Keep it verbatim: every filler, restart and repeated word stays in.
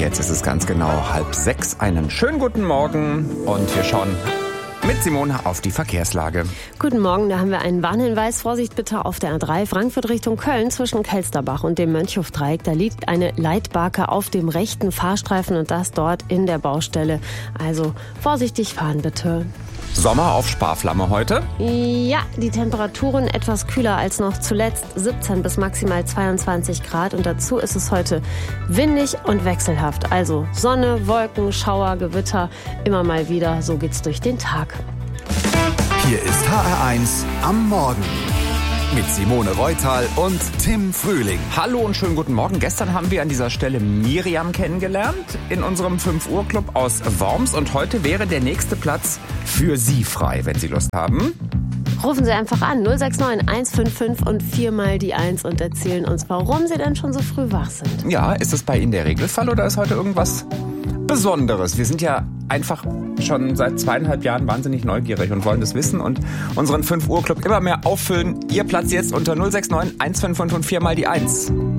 Jetzt ist es ganz genau halb sechs. Einen schönen guten Morgen und wir schauen mit Simone auf die Verkehrslage. Guten Morgen, da haben wir einen Warnhinweis. Vorsicht bitte auf der A drei Frankfurt Richtung Köln zwischen Kelsterbach und dem Mönchhofdreieck. Da liegt eine Leitbarke auf dem rechten Fahrstreifen und das dort in der Baustelle. Also vorsichtig fahren bitte. Sommer auf Sparflamme heute? Ja, die Temperaturen etwas kühler als noch zuletzt, siebzehn bis maximal zweiundzwanzig Grad. Und dazu ist es heute windig und wechselhaft. Also Sonne, Wolken, Schauer, Gewitter, immer mal wieder. So geht's durch den Tag. Hier ist H R eins am Morgen. Mit Simone Reutal und Tim Frühling. Hallo und schönen guten Morgen. Gestern haben wir an dieser Stelle Miriam kennengelernt in unserem fünf Uhr Club aus Worms. Und heute wäre der nächste Platz für Sie frei, wenn Sie Lust haben. Rufen Sie einfach an, null sechs neun eins fünf fünf und viermal die eins und erzählen uns, warum Sie denn schon so früh wach sind. Ja, ist es bei Ihnen der Regelfall oder ist heute irgendwas Besonderes? Wir sind ja einfach schon seit zweieinhalb Jahren wahnsinnig neugierig und wollen das wissen und unseren fünf Uhr Club immer mehr auffüllen. Ihr Platz jetzt unter null sechs neun eins fünf fünf und viermal die eins.